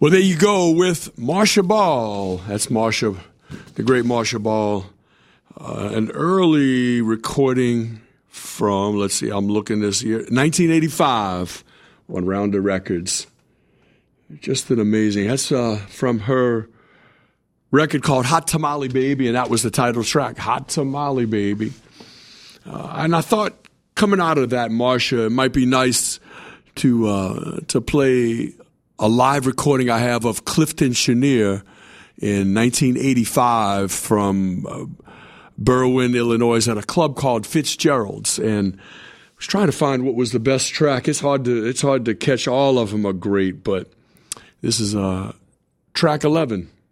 Well, there you go with Marcia Ball. That's Marcia, the great Marcia Ball. An early recording from, let's see, I'm looking this year, 1985 on Rounder Records. Just an amazing. That's from her record called Hot Tamale Baby, and that was the title track, Hot Tamale Baby. And I thought coming out of that, Marcia, it might be nice to play a live recording I have of Clifton Chenier in 1985 from Berwyn, Illinois, at a club called Fitzgerald's, and I was trying to find what was the best track. It's hard to catch. All of them are great, but this is track 11.